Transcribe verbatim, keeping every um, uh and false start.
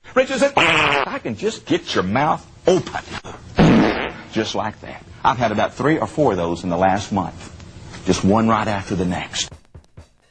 Richard said, I can just get your mouth open. Just like that. I've had about three or four of those in the last month. Just one right after the next.